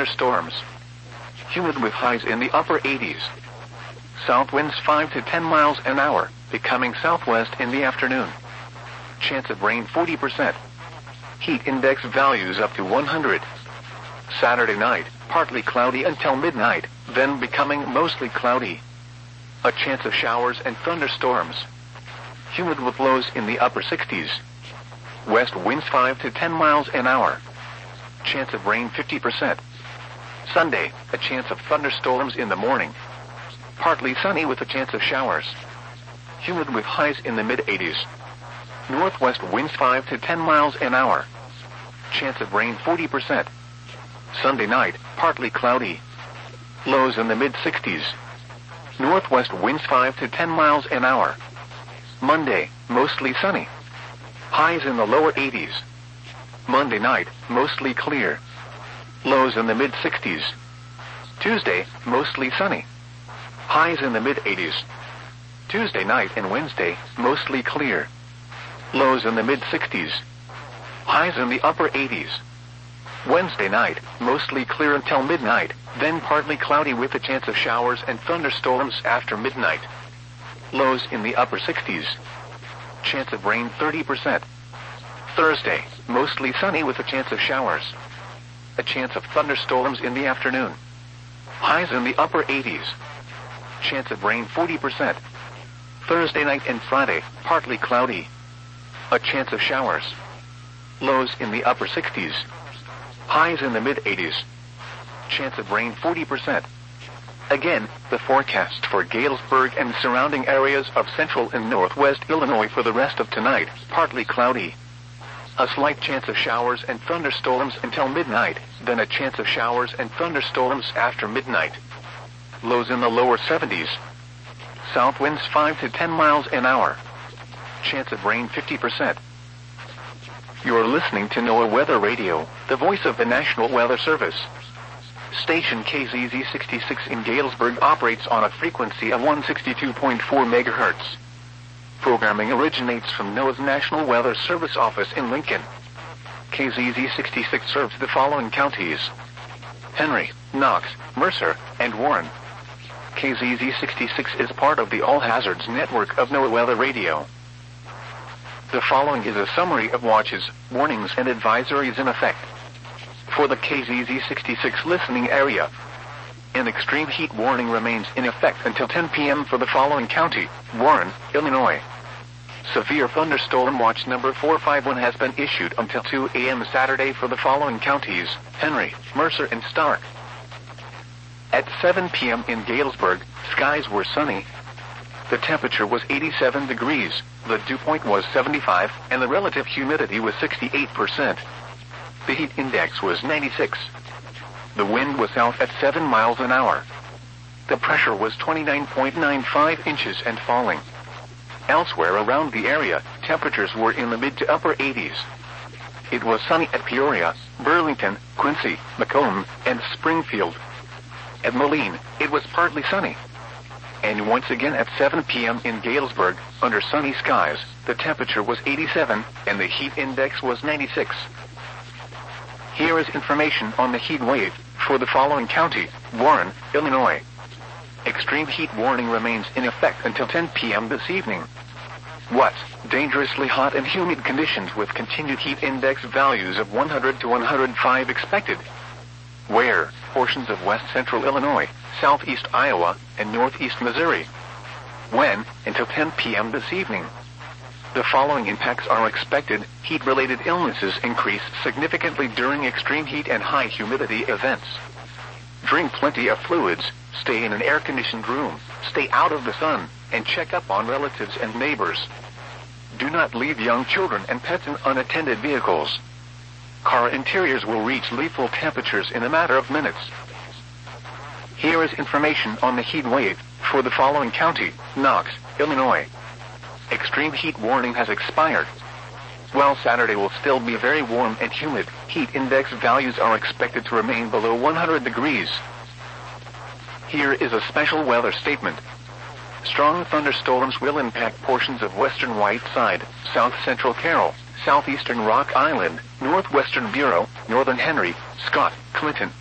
thunderstorms. Humid with highs in the upper 80s. South winds 5 to 10 miles an hour, becoming southwest in the afternoon. Chance of rain 40%. Heat index values up to 100. Saturday night, partly cloudy until midnight, then becoming mostly cloudy. A chance of showers and thunderstorms. Humid with lows in the upper 60s. West winds 5 to 10 miles an hour. Chance of rain 50%. Sunday, a chance of thunderstorms in the morning. Partly sunny with a chance of showers. Humid with highs in the mid-80s. Northwest winds 5 to 10 miles an hour. Chance of rain 40%. Sunday night, partly cloudy. Lows in the mid-60s. Northwest winds 5 to 10 miles an hour. Monday, mostly sunny. Highs in the lower 80s. Monday night, mostly clear. Lows in the mid-60s. Tuesday, mostly sunny. Highs in the mid-80s. Tuesday night and Wednesday, mostly clear. Lows in the mid-60s. Highs in the upper 80s. Wednesday night, mostly clear until midnight, then partly cloudy with a chance of showers and thunderstorms after midnight. Lows in the upper 60s. Chance of rain 30%. Thursday, mostly sunny with a chance of showers. A chance of thunderstorms in the afternoon. Highs in the upper 80s. Chance of rain 40%. Thursday night and Friday, partly cloudy. A chance of showers. Lows in the upper 60s. Highs in the mid-80s. Chance of rain 40%. Again, the forecast for Galesburg and surrounding areas of central and northwest Illinois for the rest of tonight, partly cloudy. A slight chance of showers and thunderstorms until midnight, then a chance of showers and thunderstorms after midnight. Lows in the lower 70s. South winds 5 to 10 miles an hour. Chance of rain 50%. You're listening to NOAA Weather Radio, the voice of the National Weather Service. Station KZZ 66 in Galesburg operates on a frequency of 162.4 MHz. Programming originates from NOAA's National Weather Service office in Lincoln. KZZ 66 serves the following counties: Henry, Knox, Mercer, and Warren. KZZ 66 is part of the All Hazards network of NOAA Weather Radio. The following is a summary of watches, warnings, and advisories in effect for the KZZ 66 listening area. An extreme heat warning remains in effect until 10 p.m. for the following county: Warren, Illinois. Severe thunderstorm watch number 451 has been issued until 2 a.m. Saturday for the following counties: Henry, Mercer, and Stark. At 7 p.m. in Galesburg, skies were sunny. The temperature was 87 degrees, the dew point was 75, and the relative humidity was 68%. The heat index was 96. The wind was south at 7 miles an hour. The pressure was 29.95 inches and falling. Elsewhere around the area, temperatures were in the mid to upper 80s. It was sunny at Peoria, Burlington, Quincy, Macomb, and Springfield. At Moline, it was partly sunny. And once again at 7 p.m. in Galesburg, under sunny skies, the temperature was 87, and the heat index was 96. Here is information on the heat wave for the following county: Warren, Illinois. Extreme heat warning remains in effect until 10 p.m. this evening. What? Dangerously hot and humid conditions with continued heat index values of 100 to 105 expected. Where? Portions of west central Illinois, southeast Iowa, and northeast Missouri. When? Until 10 p.m. this evening. The following impacts are expected: heat-related illnesses increase significantly during extreme heat and high humidity events. Drink plenty of fluids, stay in an air-conditioned room, stay out of the sun, and check up on relatives and neighbors. Do not leave young children and pets in unattended vehicles. Car interiors will reach lethal temperatures in a matter of minutes. Here is information on the heat wave for the following county: Knox, Illinois. Extreme heat warning has expired. While Saturday will still be very warm and humid, heat index values are expected to remain below 100 degrees. Here is a special weather statement. Strong thunderstorms will impact portions of western Whiteside, south central Carroll, southeastern Rock Island, northwestern Bureau, northern Henry, Scott, Clinton,